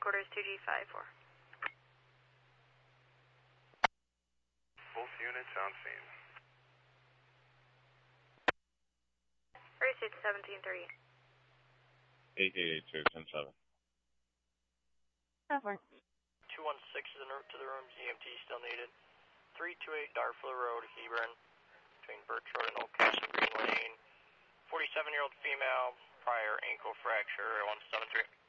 headquarters 2G54. Both units on scene. Race 1738. 8882, 10-7. 216 is en route to the rooms. EMT still needed. 328 Darfur Road, Hebron, between Birch Road and Old Castle Green Lane. 47-year-old female, prior ankle fracture, 173.